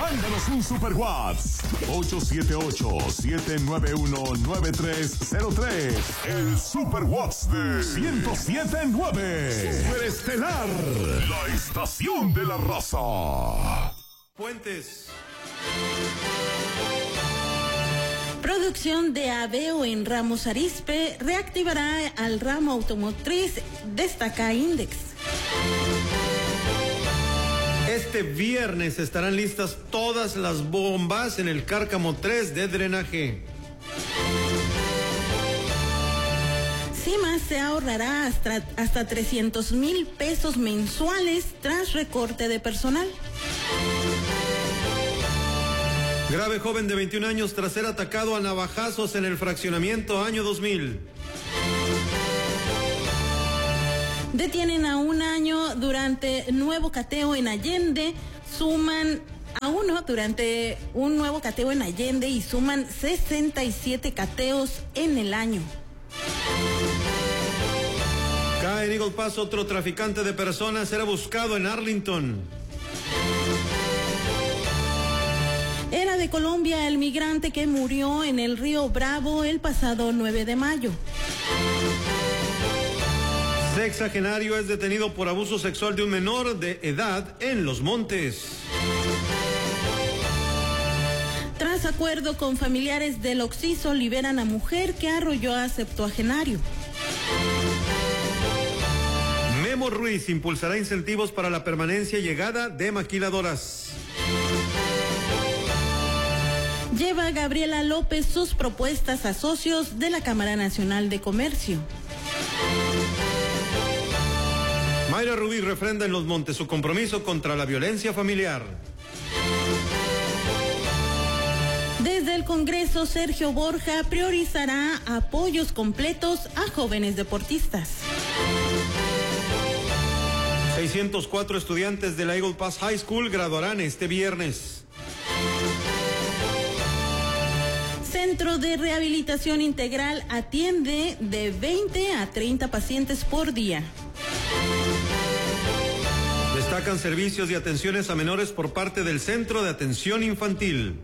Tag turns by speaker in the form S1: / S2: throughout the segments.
S1: Mándanos un super WhatsApp 878-791-9303. El super WhatsApp de 107.9. Superestelar, la estación de la raza.
S2: Puentes.
S3: Producción de Aveo en Ramos Arizpe reactivará al ramo automotriz, destaca Index.
S2: Este viernes estarán listas todas las bombas en el Cárcamo 3 de drenaje.
S3: CIMA se ahorrará hasta 300,000 pesos mensuales tras recorte de personal.
S2: Grave joven de 21 años tras ser atacado a navajazos en el fraccionamiento año 2000.
S3: Detienen a un año durante nuevo cateo en Allende, suman a uno durante un nuevo cateo en Allende y suman 67 cateos en el año.
S2: Cae en Eagle Pass otro traficante de personas, era buscado en Arlington.
S3: Era de Colombia el migrante que murió en el río Bravo el pasado 9 de mayo.
S2: Sexagenario es detenido por abuso sexual de un menor de edad en Los Montes.
S3: Tras acuerdo con familiares del occiso, liberan a mujer que arrolló a septuagenario.
S2: Memo Ruiz impulsará incentivos para la permanencia y llegada de maquiladoras.
S3: Lleva Gabriela López sus propuestas a socios de la Cámara Nacional de Comercio.
S2: Mayra Rubí refrenda en Los Montes su compromiso contra la violencia familiar.
S3: Desde el Congreso, Sergio Borja priorizará apoyos completos a jóvenes deportistas.
S2: 604 estudiantes de la Eagle Pass High School graduarán este viernes.
S3: Centro de Rehabilitación Integral atiende de 20 a 30 pacientes por día.
S2: Destacan servicios y atenciones a menores por parte del Centro de Atención Infantil.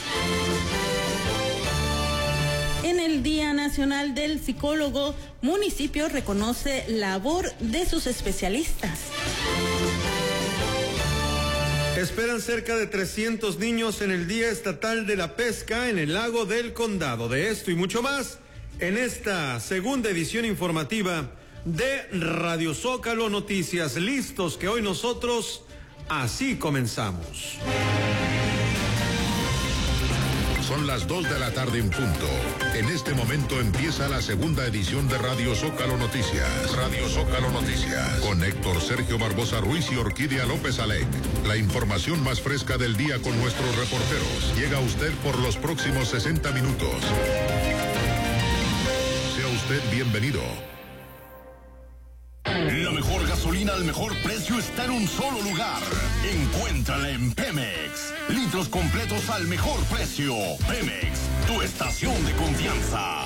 S3: En el Día Nacional del Psicólogo, municipio reconoce labor de sus especialistas.
S2: Esperan cerca de 300 niños en el Día Estatal de la Pesca en el Lago del Condado. De esto y mucho más en esta segunda edición informativa de Radio Zócalo Noticias. Listos que hoy nosotros así comenzamos.
S4: Son las 2 de la tarde en punto. En este momento empieza la segunda edición de Radio Zócalo Noticias. Radio Zócalo Noticias. Con Héctor Sergio Barbosa Ruiz y Orquídea López Alec. La información más fresca del día con nuestros reporteros. Llega a usted por los próximos 60 minutos. Sea usted bienvenido.
S1: La mejor gasolina al mejor precio está en un solo lugar. Encuéntrala en Pemex. Litros completos al mejor precio. Pemex, tu estación de confianza.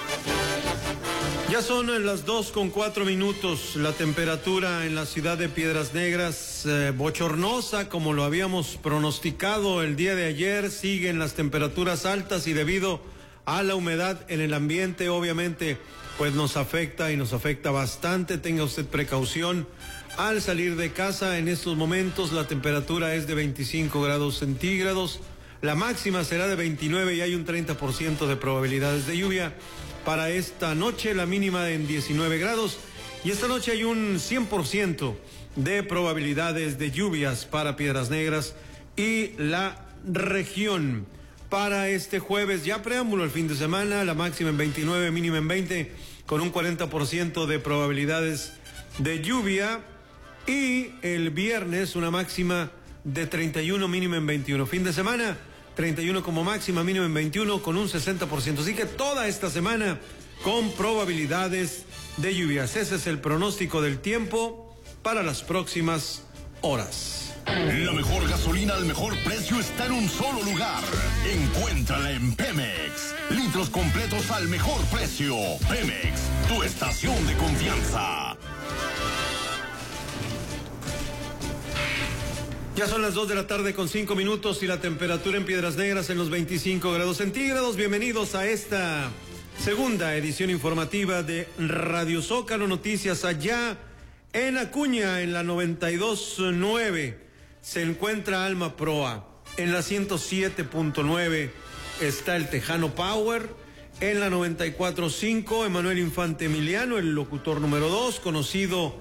S2: Ya son las 2:04. La temperatura en la ciudad de Piedras Negras, bochornosa, como lo habíamos pronosticado el día de ayer. Siguen las temperaturas altas y debido a la humedad en el ambiente, obviamente, pues nos afecta y nos afecta bastante. Tenga usted precaución al salir de casa. En estos momentos la temperatura es de 25 grados centígrados. La máxima será de 29 y hay un 30% de probabilidades de lluvia. Para esta noche la mínima en 19 grados y esta noche hay un 100% de probabilidades de lluvias para Piedras Negras y la región. Para este jueves, ya preámbulo el fin de semana, la máxima en 29, mínima en 20, con un 40% de probabilidades de lluvia. Y el viernes, una máxima de 31, mínima en 21. Fin de semana, 31 como máxima, mínima en 21, con un 60%. Así que toda esta semana con probabilidades de lluvias. Ese es el pronóstico del tiempo para las próximas horas.
S1: La mejor gasolina al mejor precio está en un solo lugar. Encuéntrala en Pemex. Litros completos al mejor precio. Pemex, tu estación de confianza.
S2: Ya son las 2:05 p.m. y la temperatura en Piedras Negras en los 25 grados centígrados. Bienvenidos a esta segunda edición informativa de Radio Zócalo Noticias. Allá en Acuña, en la 92.9, se encuentra Alma Proa. En la 107.9 está el Tejano Power. En la 94.5, Emanuel Infante Emiliano, el locutor número 2, conocido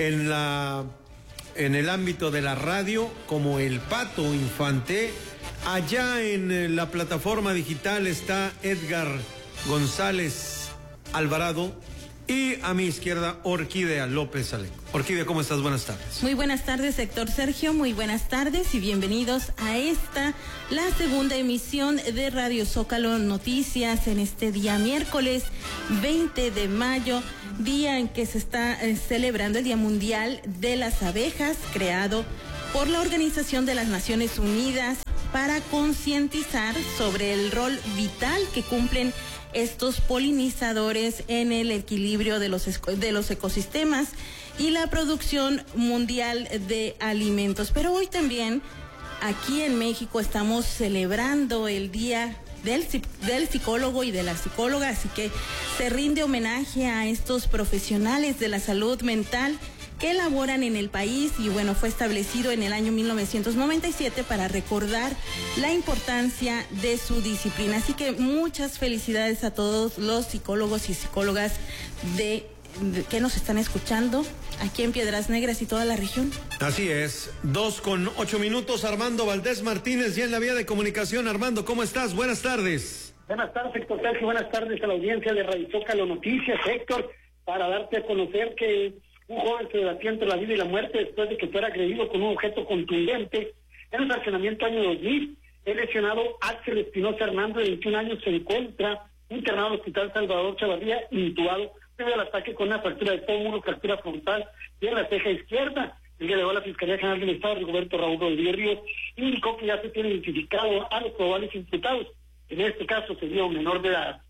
S2: en el ámbito de la radio como el Pato Infante. Allá en la plataforma digital está Edgar González Alvarado y a mi izquierda Orquídea López Alejo. Orquídea, ¿cómo estás? Buenas tardes.
S3: Muy buenas tardes, Héctor Sergio, muy buenas tardes y bienvenidos a la segunda emisión de Radio Zócalo Noticias en este día miércoles 20 de mayo, día en que se está celebrando el Día Mundial de las Abejas, creado por la Organización de las Naciones Unidas para concientizar sobre el rol vital que cumplen estos polinizadores en el equilibrio de los ecosistemas y la producción mundial de alimentos. Pero hoy también aquí en México estamos celebrando el Día del Psicólogo y de la Psicóloga, así que se rinde homenaje a estos profesionales de la salud mental que laboran en el país y bueno, fue establecido en el año 1997 para recordar la importancia de su disciplina. Así que muchas felicidades a todos los psicólogos y psicólogas que nos están escuchando aquí en Piedras Negras y toda la región.
S2: Así es, 2:08 p.m. Armando Valdés Martínez ya en la vía de comunicación. Armando, ¿cómo estás? Buenas tardes.
S5: Buenas tardes, Héctor Sergio. Buenas tardes a la audiencia de Radio Zócalo Noticias, Héctor, para darte a conocer que un joven se debatía entre la vida y la muerte después de que fuera agredido con un objeto contundente en un fraccionamiento año 2000. El lesionado Axel Espinosa Hernández, de 21 años, se encuentra internado en el Hospital Salvador Chavarría, intubado debido al ataque con una fractura de pómulo, fractura frontal y en la ceja izquierda. El día de hoy la Fiscalía General del Estado, Rigoberto Raúl Rodríguez Ríos, indicó que ya se tiene identificado a los probables imputados. En este caso sería un menor de edad.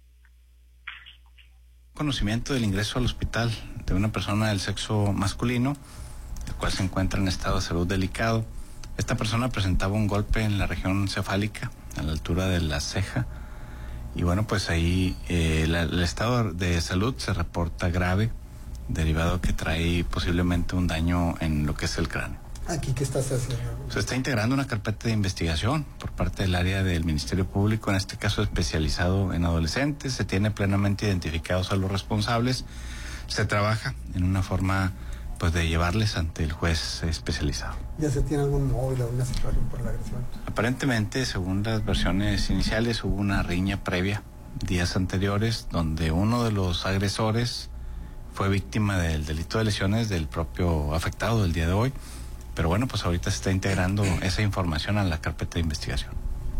S6: Conocimiento del ingreso al hospital de una persona del sexo masculino, el cual se encuentra en estado de salud delicado. Esta persona presentaba un golpe en la región cefálica, a la altura de la ceja, y bueno, pues ahí el estado de salud se reporta grave, derivado que trae posiblemente un daño en lo que es el cráneo.
S7: ¿Aquí qué estás haciendo?
S6: Se está integrando una carpeta de investigación por parte del área del Ministerio Público, en este caso especializado en adolescentes. Se tiene plenamente identificados a los responsables. Se trabaja en una forma pues de llevarles ante el juez especializado.
S7: ¿Ya se tiene algún móvil o alguna situación por la agresión?
S6: Aparentemente, según las versiones iniciales, hubo una riña previa días anteriores donde uno de los agresores fue víctima del delito de lesiones del propio afectado del día de hoy. Pero bueno, pues ahorita se está integrando esa información a la carpeta de investigación.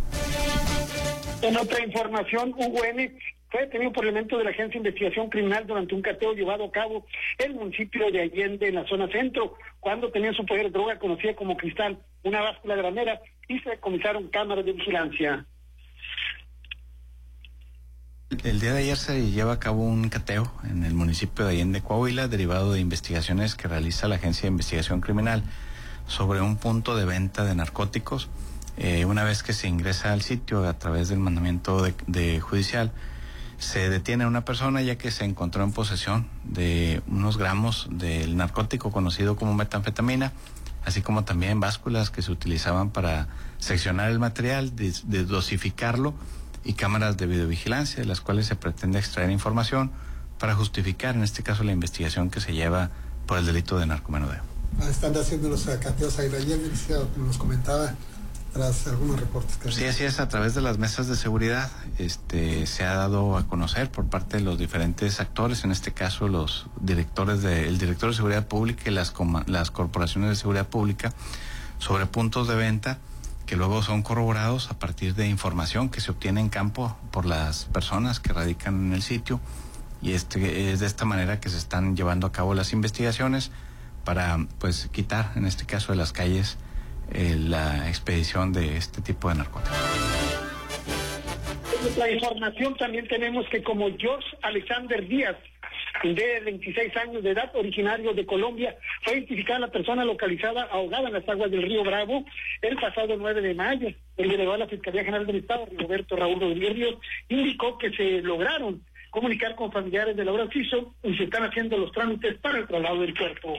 S5: En otra información, Hugo N. fue detenido por elementos de la Agencia de Investigación Criminal durante un cateo llevado a cabo en el municipio de Allende, en la zona centro, cuando tenía en su poder droga conocida como cristal, una báscula granera, y se decomisaron cámaras de vigilancia.
S6: El día de ayer se lleva a cabo un cateo en el municipio de Allende, Coahuila, derivado de investigaciones que realiza la Agencia de Investigación Criminal sobre un punto de venta de narcóticos. Una vez que se ingresa al sitio a través del mandamiento de judicial, se detiene a una persona ya que se encontró en posesión de unos gramos del narcótico conocido como metanfetamina, así como también básculas que se utilizaban para seccionar el material, de dosificarlo, y cámaras de videovigilancia, de las cuales se pretende extraer información para justificar, en este caso, la investigación que se lleva por el delito de narcomenudeo.
S7: Están haciendo los cateos ahí de Allende, como nos comentaba, tras algunos reportes que...
S6: Sí, así es, a través de las mesas de seguridad se ha dado a conocer por parte de los diferentes actores, en este caso el director de Seguridad Pública y las corporaciones de seguridad pública, sobre puntos de venta que luego son corroborados a partir de información que se obtiene en campo por las personas que radican en el sitio, y es de esta manera que se están llevando a cabo las investigaciones para pues quitar, en este caso de las calles, la expedición de este tipo de narcóticos.
S5: La información también tenemos que como George Alexander Díaz de 26 años de edad, originario de Colombia. Fue identificada la persona localizada ahogada en las aguas del río Bravo el pasado 9 de mayo. El delegado de la Fiscalía General del Estado, Roberto Raúl Rodríguez Ríos, indicó que se lograron comunicar con familiares de Laura Ciso y se están haciendo los trámites para el traslado del cuerpo.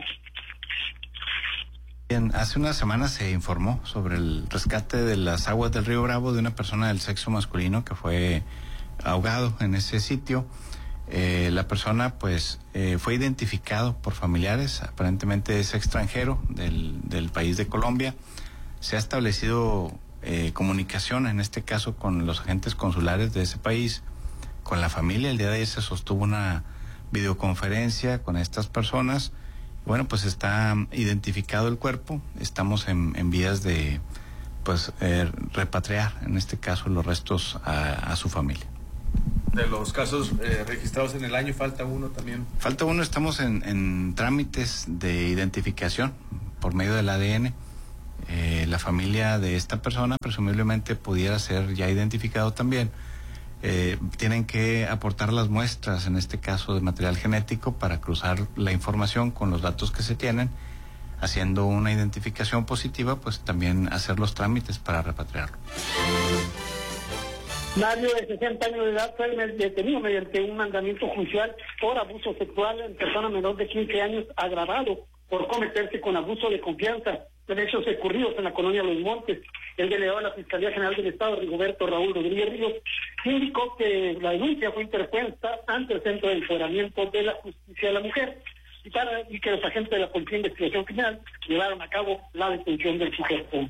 S6: Bien, hace unas semanas se informó sobre el rescate de las aguas del río Bravo de una persona del sexo masculino que fue ahogado en ese sitio. La persona pues fue identificado por familiares, aparentemente es extranjero del país de Colombia. Se ha establecido comunicación, en este caso con los agentes consulares de ese país, con la familia. El día de ayer se sostuvo una videoconferencia con estas personas. Bueno, pues está identificado el cuerpo, estamos en vías de pues repatriar, en este caso, los restos a su familia.
S8: De los casos registrados en el año, falta uno también.
S6: Falta uno, estamos en trámites de identificación por medio del ADN. La familia de esta persona presumiblemente pudiera ser ya identificado también. Tienen que aportar las muestras, en este caso de material genético, para cruzar la información con los datos que se tienen. Haciendo una identificación positiva, pues también hacer los trámites para repatriarlo.
S5: Mario, de 60 años de edad, fue detenido mediante un mandamiento judicial por abuso sexual en persona menor de 15 años, agravado por cometerse con abuso de confianza en hechos ocurridos en la colonia Los Montes. El delegado de la Fiscalía General del Estado, Rigoberto Raúl Rodríguez Ríos, indicó que la denuncia fue interpuesta ante el Centro de Empoderamiento de la Justicia de la Mujer y que los agentes de la Policía de Investigación Criminal llevaron a cabo la detención del sujeto.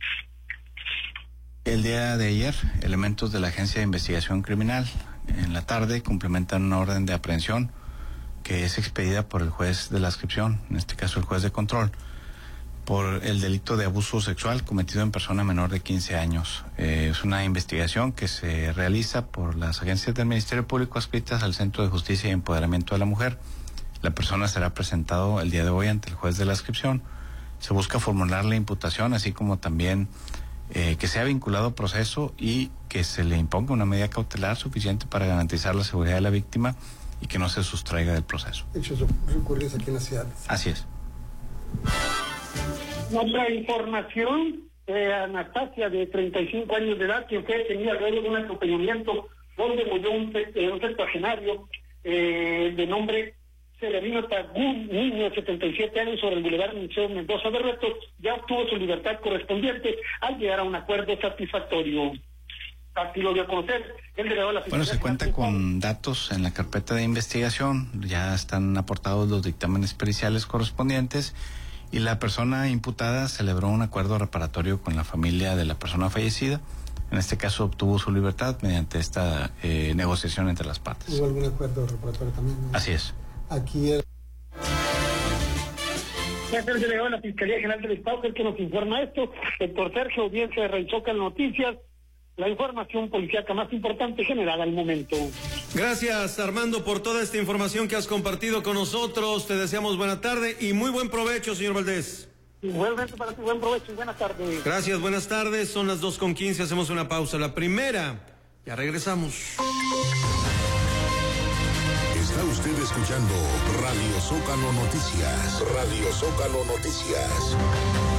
S6: El día de ayer, elementos de la Agencia de Investigación Criminal, en la tarde, complementan una orden de aprehensión que es expedida por el juez de la adscripción, en este caso el juez de control, por el delito de abuso sexual cometido en persona menor de 15 años. Es una investigación que se realiza por las agencias del Ministerio Público adscritas al Centro de Justicia y Empoderamiento de la Mujer. La persona será presentado el día de hoy ante el juez de la adscripción. Se busca formular la imputación, así como también que sea vinculado a proceso y que se le imponga una medida cautelar suficiente para garantizar la seguridad de la víctima y que no se sustraiga del proceso.
S7: Hechos ocurridos aquí en la ciudad.
S6: Así es.
S5: Otra información, Anastasia, de 35 años de edad, quien fue detenida luego de un atropellamiento donde murió un septuagenario de nombre Severino Tagún, niño de 77 años, sobre el Boulevard Liceo Mendoza de Reto, ya obtuvo su libertad correspondiente al llegar a un acuerdo satisfactorio. Así lo dio a conocer el delegado de la Fiscalía.
S6: Bueno, se cuenta con datos en la carpeta de investigación, ya están aportados los dictámenes periciales correspondientes y la persona imputada celebró un acuerdo reparatorio con la familia de la persona fallecida. En este caso obtuvo su libertad mediante esta negociación entre las partes.
S7: ¿Hubo algún acuerdo reparatorio también?
S6: Así es.
S7: Aquí
S5: es el delegado de la Fiscalía General del Estado el que nos informa esto. Héctor Sergio, audiencia de Radio Zócalo Noticias, la información policíaca más importante generada al momento.
S2: Gracias, Armando, por toda esta información que has compartido con nosotros. Te deseamos buena tarde y muy buen provecho, señor Valdés.
S5: Igualmente para ti, buen provecho y buenas tardes.
S2: Gracias, buenas tardes. Son las 2:15, hacemos una pausa. La primera, ya regresamos.
S4: Está usted escuchando Radio Zócalo Noticias. Radio Zócalo Noticias.